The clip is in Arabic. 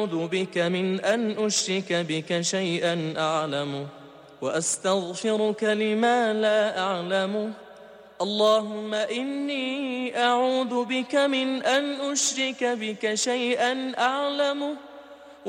أعوذ بك من أن أشرك بك شيئا أعلمه وأستغفرك لما لا أعلمه. اللهم إني أعوذ بك من أن أشرك بك شيئا أعلمه